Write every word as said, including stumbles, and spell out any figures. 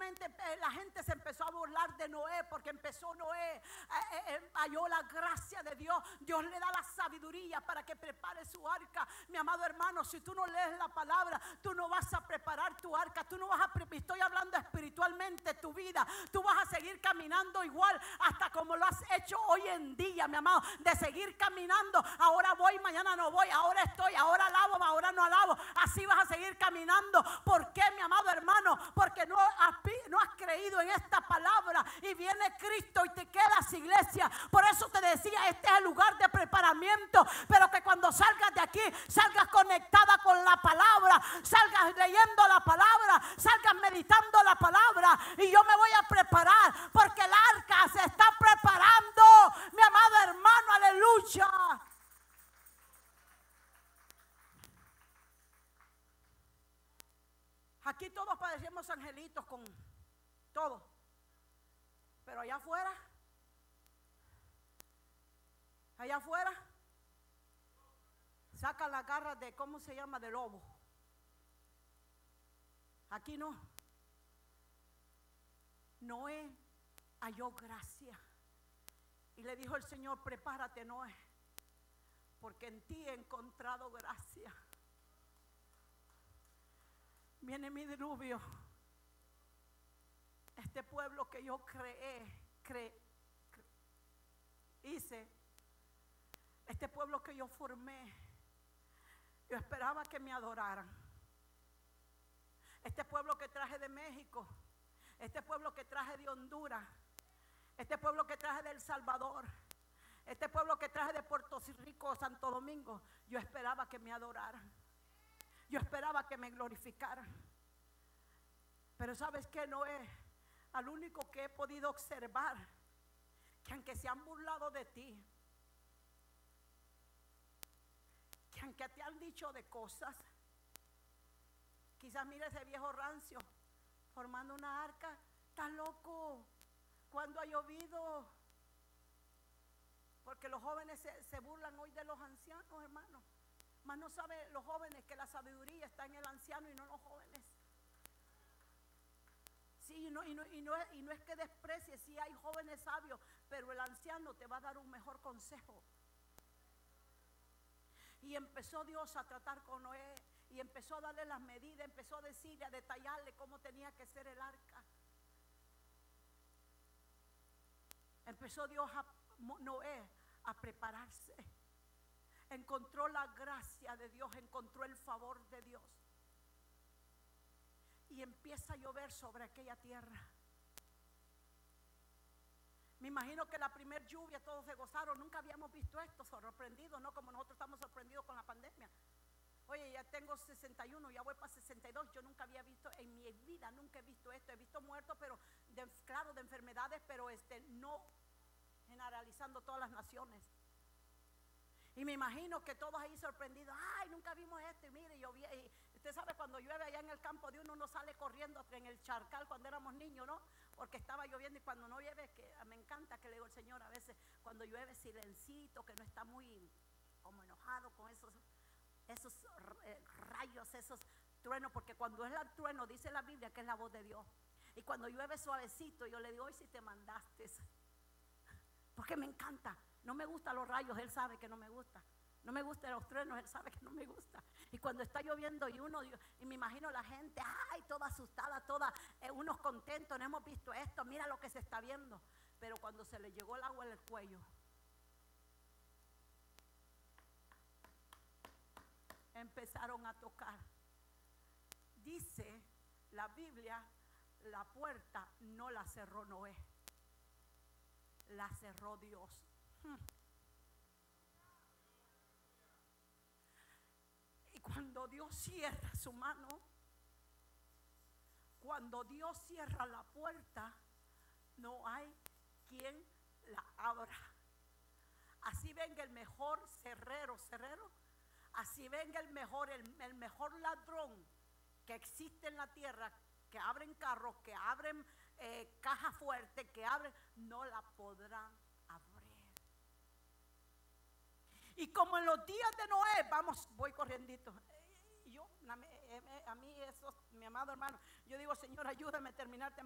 inmediatamente eh, la gente se empezó a burlar de Noé, porque empezó Noé, eh, eh, halló la gracia de Dios. Dios le da la sabiduría para que prepare su arca. Mi amado hermano, si tú no lees la palabra, tú no vas a preparar tu arca. Tú no vas a, estoy hablando espiritualmente, tu vida. Tú vas a seguir caminando igual hasta como lo has hecho hoy en día, mi amado, de seguir caminando. Ahora voy, mañana no voy, ahora estoy, ahora alabo, ahora no alabo. Así vas a seguir caminando. ¿Por qué, mi amado hermano? Porque no has, no has creído en esta palabra y viene Cristo y te quedas, iglesia. Por eso te decía, este es el lugar de preparamiento, pero que cuando salgas de aquí, salgas conectada con la palabra, salgas leyendo la palabra, salgas meditando la palabra. Y yo me voy a preparar porque el arca se está preparando, mi amado hermano, aleluya. Aquí todos padecemos angelitos con todo, pero allá afuera, allá afuera, sacan las garras de, ¿cómo se llama?, de lobo. Aquí no. Noé halló gracia y le dijo el Señor: prepárate, Noé, porque en ti he encontrado gracia. Viene mi diluvio. Este pueblo que yo creé, cre, cre, hice, este pueblo que yo formé, yo esperaba que me adoraran. Este pueblo que traje de México, este pueblo que traje de Honduras, este pueblo que traje de El Salvador, este pueblo que traje de Puerto Rico, Santo Domingo, yo esperaba que me adoraran. Yo esperaba que me glorificaran. Pero ¿sabes qué, Noé? Al único que he podido observar, que aunque se han burlado de ti, que aunque te han dicho de cosas, quizás mira ese viejo rancio formando una arca, está loco, cuando ha llovido, porque los jóvenes se, se burlan hoy de los ancianos, hermanos. Más no saben los jóvenes que la sabiduría está en el anciano y no en los jóvenes. Sí, y no, y no, y no, es, y no es que desprecies, sí hay jóvenes sabios, pero el anciano te va a dar un mejor consejo. Y empezó Dios a tratar con Noé y empezó a darle las medidas, empezó a decirle, a detallarle cómo tenía que ser el arca. Empezó Dios a Noé a prepararse. Encontró la gracia de Dios, encontró el favor de Dios. Y empieza a llover sobre aquella tierra. Me imagino que la primer lluvia todos se gozaron. Nunca habíamos visto esto, sorprendidos, ¿no? Como nosotros estamos sorprendidos con la pandemia. Oye, ya tengo sesenta y uno, ya voy para sesenta y dos. Yo nunca había visto, en mi vida nunca he visto esto. He visto muertos, pero de, claro, de enfermedades, pero este, no generalizando todas las naciones. Y me imagino que todos ahí sorprendidos, ay, nunca vimos esto, y mire, llovía. Y usted sabe, cuando llueve allá en el campo de uno, uno sale corriendo en el charcal cuando éramos niños, ¿no? Porque estaba lloviendo, y cuando no llueve, que me encanta que le digo al Señor a veces, cuando llueve silencito, que no está muy como enojado con esos, esos eh, rayos, esos truenos, porque cuando es el trueno, dice la Biblia que es la voz de Dios. Y cuando llueve suavecito, yo le digo, hoy sí te mandaste, porque me encanta. No me gustan los rayos, Él sabe que no me gusta. No me gustan los truenos, Él sabe que no me gusta. Y cuando está lloviendo y uno, y me imagino la gente, ay, toda asustada, toda, eh, unos contentos, no hemos visto esto, mira lo que se está viendo. Pero cuando se le llegó el agua en el cuello, empezaron a tocar. Dice la Biblia, la puerta no la cerró Noé, la cerró Dios. Y cuando Dios cierra su mano, cuando Dios cierra la puerta, no hay quien la abra. Así venga el mejor cerrero, cerrero, así venga el mejor, el, el mejor ladrón que existe en la tierra, que abren carros, que abren eh, caja fuerte, que abren, no la podrán abrir. Y como en los días de Noé, vamos, voy corriendito. Yo, a mí, eso, mi amado hermano, yo digo, Señor, ayúdame a terminar.